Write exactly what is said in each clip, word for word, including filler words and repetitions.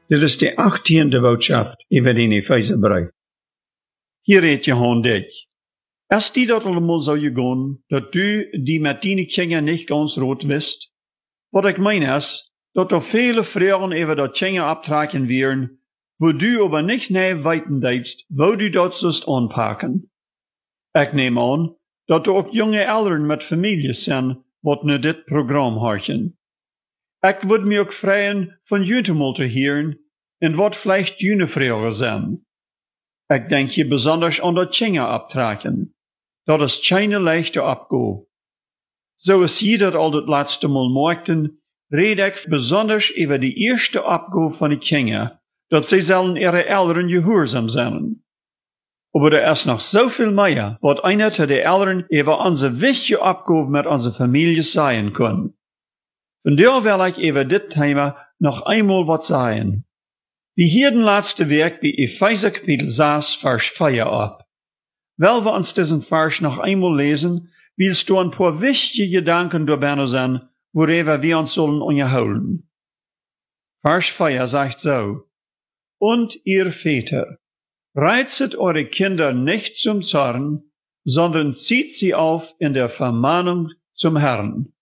Dit is de achttiende boodschap über den Epheserbrief. Hier redt Johann dich. Erst die dat allemaal zou je gaan, dat du die met die kinderen niet ganz rot wist. Wat ik meen is, dat er viele Frauen über dat kinderen abtragen werden, wo du aber nicht näher weiten deitst, wo du dat sollst anpacken. Ik neem aan, dat er ook junge Eltern met families zijn, wat nu dit programma harten. Ik would me ook vrijen van jullie mal te horen, en wat vielleicht jullie vragen zijn. Ik denk je besonders aan dat kinderen abtragen. Dat is keine leichte Abgabe. Zoals je dat al het laatste Mal merkten, red ik besonders über die eerste Abgabe van die kinderen, dat zij zullen ihre Eltern gehoorzaam zijn. Aber er is nog zoveel meer, wat einer der de Eltern über onze wichtige Abgabe met onze Familie sagen kann. Vandaar wil ik über dit Thema noch einmal wat sagen. Wir hier den laatste Werk bei Epheser Kapitel sechs, Vers vier ab. Weil wir uns diesen Vers noch einmal lesen, willst du ein paar wichtige Gedanken dabei sein, worüber wir uns sollen unterhalten. Vers vier sagt so: Und ihr Väter, reizet eure Kinder nicht zum Zorn, sondern zieht sie auf in der Vermahnung zum Herrn.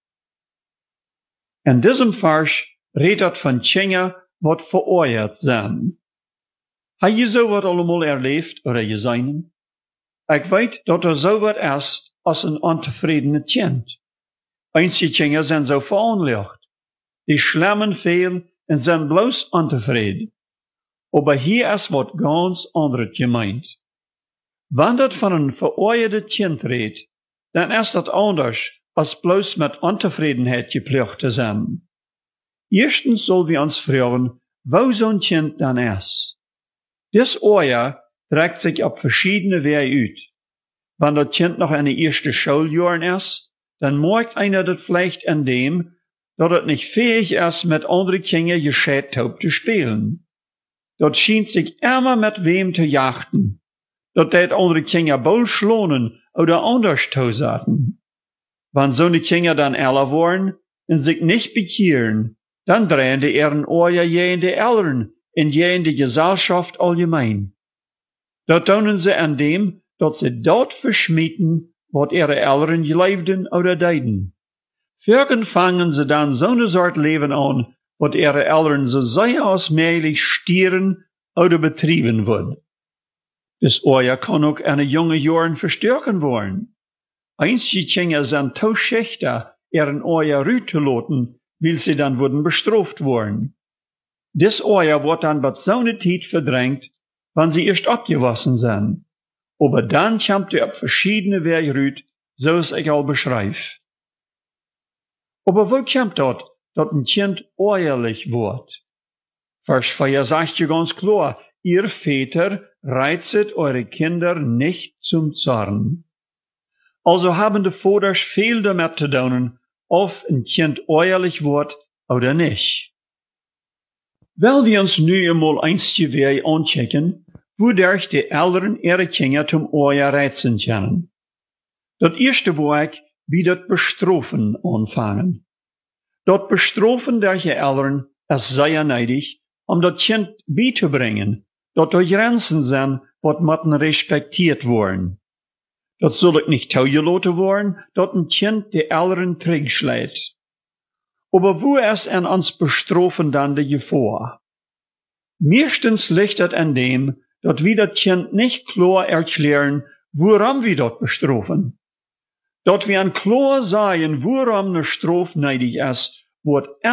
In diesem Vers redet von Kindern, wat veroorzeld zijn. Heb je zo wat allemaal erleefd oder gezien? Ik weet dat er zo wat is als een ontevredene kind. Einige kinderen zijn zo veranlagt. Die schlemmen veel en zijn bloos ontevreden. Aber hier is wat ganz anderes gemeint. Wanneer dat van een veroordeelde kind redt, dan is dat anders als bloos met ontevredenheid geplucht te zijn. Erstens sollen wir uns fragen, wo so ein Kind dann ist. Das Ohr trägt sich auf verschiedene Wege aus. Wenn das Kind noch in den ersten Schuljahren ist, dann merkt einer das vielleicht an dem, dass es nicht fähig ist, mit anderen Kindern gescheit taub zu spielen. Das scheint sich immer mit wem zu jachten. Das det andere Kinder bald schlonen oder anders tausaten. Wenn so eine Kinder dann älter worden und sich nicht bekehren, dann drehen die ihren Ohren je in die Eltern und je in die Gesellschaft allgemein. Da tun sie an dem, dass sie dort verschmieden, was ihre Eltern geleefden oder deiden. Viergen fangen sie dann so eine Sort Leben an, was ihre Eltern so sehr als möglich stieren oder betrieben wird. Das Ohr kann auch in jungen Jahren verstärken worden. Einige Kinder sind zu schüchtern, ihren Ohr rütteloten, weil sie dann wurden bestraft worden. Das Ohr wird dann bei so einer Zeit verdrängt, wenn sie erst abgewaschen sind. Aber dann kommt er auf verschiedene Wege rüt, so es ich all beschreibe. Aber wo kommt dort, dass ein Kind ohrlich wird? Vers vier sagt ja ganz klar: Ihr Väter, reizet eure Kinder nicht zum Zorn. Also haben die Vaters viel damit zu tun, of een kind oorlijk wordt oder nicht. Weil wir uns nu eenmaal eensje weer aanchecken, wodurch die Eltern ihre Kinder zum Oor reizen können. Dat eerste werk wie dat Bestrafen anfangen. Dat Bestrafen der Eltern ist sehr neidig, um dat Kind beizubringen, dat er Grenzen sind, wat moeten respektiert worden. Dat soll ik nicht toegelaten worden, dat een kind de Eltern terugschlägt. Aber wo ist an uns bestrafen dann de Gefahr? Meistens liegt het an dem, dat wir dat Kind nicht klar erklären, woran wir dat bestrafen. Dat wir an klar sagen, woran eine Straf neidig ist, wird